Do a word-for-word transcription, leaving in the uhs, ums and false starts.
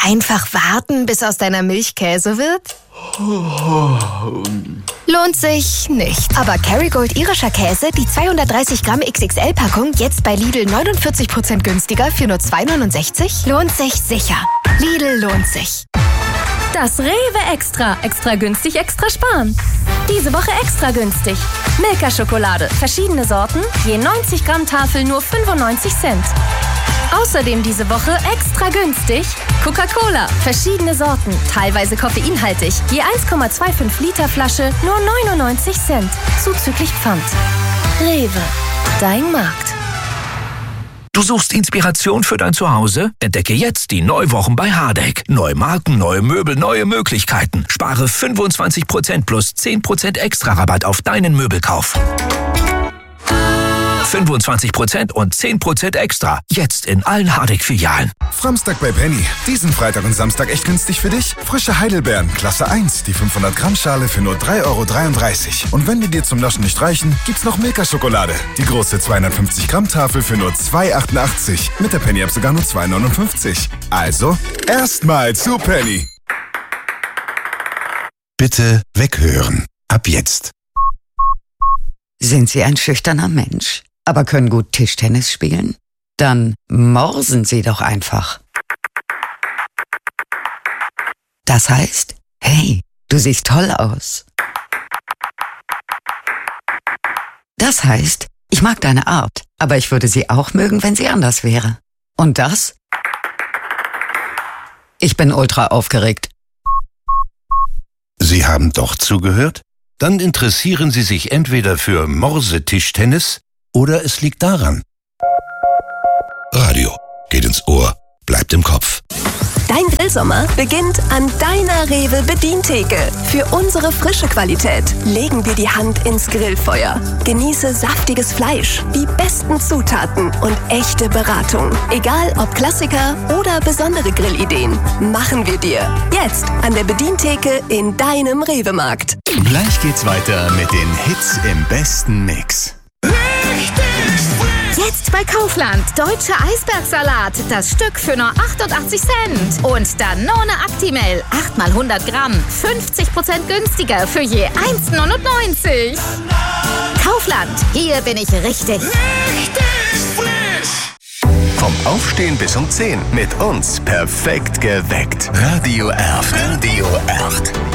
Einfach warten, bis aus deiner Milch Käse wird? Lohnt sich nicht. Aber Kerrygold irischer Käse, die zweihundertdreißig Gramm X X L-Packung, jetzt bei Lidl neunundvierzig Prozent günstiger für nur zwei neunundsechzig, lohnt sich sicher. Lidl lohnt sich. Das Rewe Extra. Extra günstig, extra sparen. Diese Woche extra günstig. Milka-Schokolade. Verschiedene Sorten. Je neunzig Gramm Tafel nur fünfundneunzig Cent. Außerdem diese Woche extra günstig Coca-Cola. Verschiedene Sorten. Teilweise koffeinhaltig. Je eins Komma fünfundzwanzig Liter Flasche nur neunundneunzig Cent. Zuzüglich Pfand. Rewe. Dein Markt. Du suchst Inspiration für dein Zuhause? Entdecke jetzt die Neuwochen bei Hardegg. Neue Marken, neue Möbel, neue Möglichkeiten. Spare fünfundzwanzig Prozent plus zehn Prozent extra Rabatt auf deinen Möbelkauf. fünfundzwanzig Prozent und zehn Prozent extra. Jetzt in allen Hardegg-Filialen. Framstag bei Penny. Diesen Freitag und Samstag echt günstig für dich? Frische Heidelbeeren, Klasse eins, die fünfhundert Gramm Schale für nur drei Euro dreiunddreißig. Und wenn die dir zum Naschen nicht reichen, gibt's noch Milka-Schokolade. Die große zweihundertfünfzig Gramm Tafel für nur zwei Euro achtundachtzig. Mit der Penny-App sogar nur zwei Euro neunundfünfzig. Also, erstmal zu Penny. Bitte weghören. Ab jetzt. Sind Sie ein schüchterner Mensch, aber können gut Tischtennis spielen? Dann morsen Sie doch einfach. Das heißt, hey, du siehst toll aus. Das heißt, ich mag deine Art, aber ich würde sie auch mögen, wenn sie anders wäre. Und das? Ich bin ultra aufgeregt. Sie haben doch zugehört? Dann interessieren Sie sich entweder für Morse-Tischtennis oder es liegt daran. Radio geht ins Ohr, bleibt im Kopf. Dein Grillsommer beginnt an deiner Rewe Bedientheke. Für unsere frische Qualität legen wir die Hand ins Grillfeuer. Genieße saftiges Fleisch, die besten Zutaten und echte Beratung. Egal ob Klassiker oder besondere Grillideen, machen wir dir. Jetzt an der Bedientheke in deinem Rewe-Markt. Gleich geht's weiter mit den Hits im besten Mix. Jetzt bei Kaufland. Deutscher Eisbergsalat. Das Stück für nur achtundachtzig Cent. Und Danone Actimel. acht mal hundert Gramm. fünfzig Prozent günstiger für je eins neunundneunzig. Kaufland. Hier bin ich richtig. Richtig frisch. Vom Aufstehen bis um zehn. Mit uns perfekt geweckt. Radio Erft. Radio Erft.